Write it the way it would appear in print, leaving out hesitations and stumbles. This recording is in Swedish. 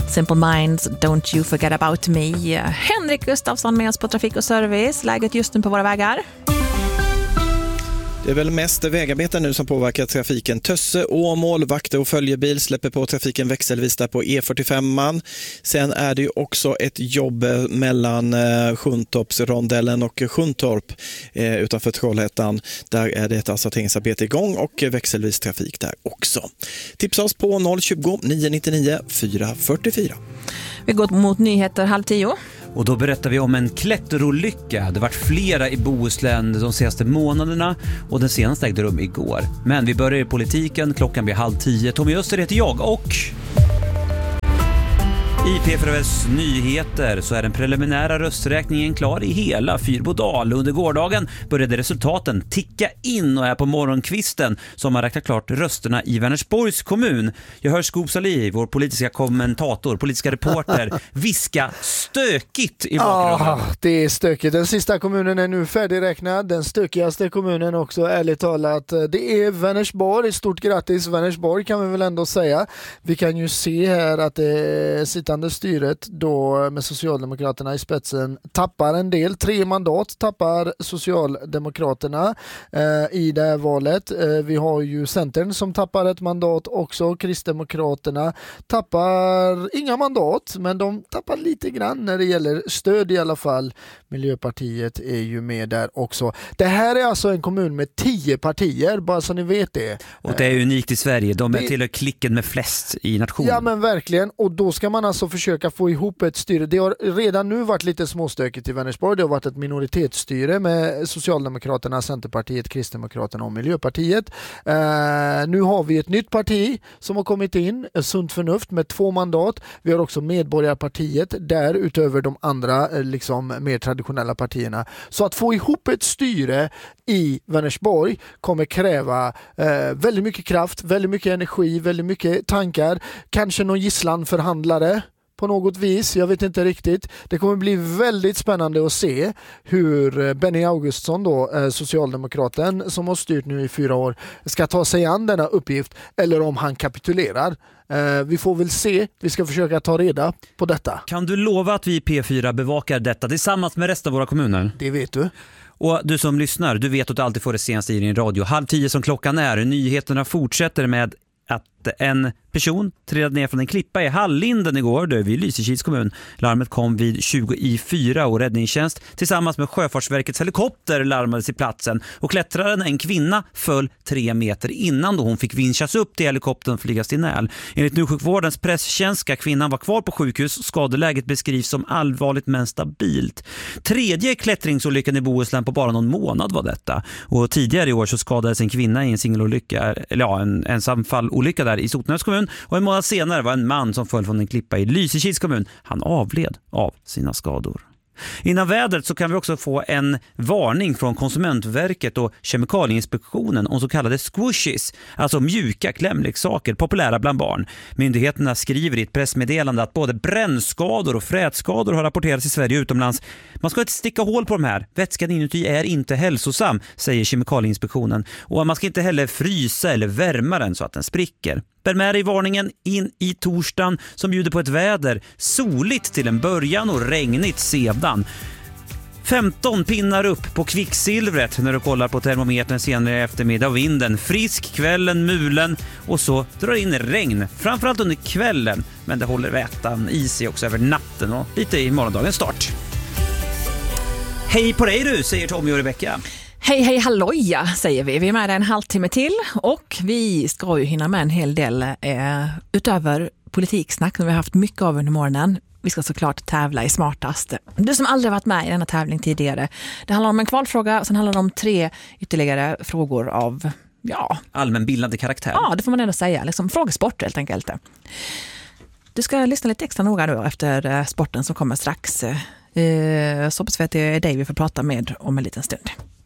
Simple Minds, Don't You Forget About Me. Henrik Gustafsson med oss på Trafik och Service. Läget just nu på våra vägar? Det är väl mest vägarbeten nu som påverkar trafiken. Tösse, Åmål, vakter och följebil släpper på trafiken växelvis där på E45. Sen är det ju också ett jobb mellan Sjuntorpsrondellen och Sjuntorp utanför Trollhättan. Där är det ett asfalteringsarbete igång och växelvis trafik där också. Tipsa oss på 020 999 444. Vi går mot nyheter 9:30. Och då berättar vi om en klätterolycka. Det har varit flera i Bohuslän de senaste månaderna och den senaste ägde rum igår. Men vi börjar i politiken, klockan blir 9:30. Tommy Öster heter jag och... I P4s nyheter så är den preliminära rösträkningen klar i hela Fyrbodal. Under gårdagen började resultaten ticka in och är på morgonkvisten som har räknat klart rösterna i Vänersborgs kommun. Jag hör Skop Salih, vår politiska kommentator, politiska reporter, viska stökigt i bakgrunden. Det är stökigt. Den sista kommunen är nu färdigräknad. Den stökigaste kommunen också, ärligt talat. Det är Vänersborg. Stort grattis Vänersborg kan vi väl ändå säga. Vi kan ju se här att det sittande styret då med Socialdemokraterna i spetsen tappar en del. 3 mandat tappar Socialdemokraterna i det här valet. Vi har ju Centern som tappar ett mandat också. Kristdemokraterna tappar inga mandat, men de tappar lite grann när det gäller stöd i alla fall. Miljöpartiet är ju med där också. Det här är alltså en kommun med 10 partier, bara så ni vet det. Och det är unikt i Sverige. De är till klicken med flest i nationen. Ja, men verkligen. Och då ska man alltså försöka få ihop ett styre. Det har redan nu varit lite småstökigt i Vänersborg. Det har varit ett minoritetsstyre med Socialdemokraterna, Centerpartiet, Kristdemokraterna och Miljöpartiet. Nu har vi ett nytt parti som har kommit in, Sunt Förnuft, med 2 mandat. Vi har också Medborgarpartiet där utöver de andra liksom mer traditionella partierna. Så att få ihop ett styre i Vänersborg kommer kräva väldigt mycket kraft, väldigt mycket energi, väldigt mycket tankar. Kanske någon gisslanförhandlare på något vis, jag vet inte riktigt. Det kommer bli väldigt spännande att se hur Benny Augustsson då, socialdemokraten som har styrt nu i 4 år, ska ta sig an denna uppgift eller om han kapitulerar. Vi får väl se. Vi ska försöka ta reda på detta. Kan du lova att vi i P4 bevakar detta tillsammans med resten av våra kommuner? Det vet du. Och du som lyssnar, du vet att du alltid får det senaste i din radio. 9:30 som klockan är. Nyheterna fortsätter med att en person trillade ner från en klippa i Hallinden igår, där vid Lysekils kommun. Larmet kom vid 20:04 och räddningstjänst tillsammans med Sjöfartsverkets helikopter larmades i platsen och klättraren, en kvinna, föll 3 meter innan då hon fick vinschas upp till helikoptern och flygas till Näl. Enligt Nusjukvårdens presstjänst ska kvinnan vara kvar på sjukhus. Skadeläget beskrivs som allvarligt men stabilt. 3:e klättringsolyckan i Bohuslän på bara någon månad var detta. Och tidigare i år så skadades en kvinna i en singelolycka, eller ja, en ensamfallolycka där i Sotnäs kommun, och en månad senare var en man som föll från en klippa i Lysekils kommun. Han avled av sina skador. Innan vädret så kan vi också få en varning från Konsumentverket och Kemikalieinspektionen om så kallade squishies, alltså mjuka klämleksaker populära bland barn. Myndigheterna skriver i ett pressmeddelande att både brännskador och frätskador har rapporterats i Sverige och utomlands. Man ska inte sticka hål på de här. Vätskan inuti är inte hälsosam, säger Kemikalieinspektionen. Och man ska inte heller frysa eller värma den så att den spricker. Bär med dig varningen in i torsdagen som bjuder på ett väder soligt till en början och regnigt sedan. 15 pinnar upp på kvicksilvret när du kollar på termometern senare i eftermiddag. Vinden frisk, kvällen mulen och så drar in regn, framförallt under kvällen. Men det håller vätan i sig också över natten och lite i morgondagens start. Hej på dig du, säger Tommy och Rebecka. Hej, hej, halloja säger vi. Vi är med där en halvtimme till och vi ska ju hinna med en hel del utöver politiksnack som vi har haft mycket av under morgonen. Vi ska såklart tävla i smartast. Du som aldrig varit med i denna tävling tidigare. Det handlar om en kvalfråga och sen handlar det om 3 ytterligare frågor av allmänbildande karaktär. Ja, det får man ändå säga. Liksom frågesport helt enkelt. Du ska lyssna lite extra noga då efter sporten som kommer strax. Så hoppas vi att det är dig vi får prata med om en liten stund.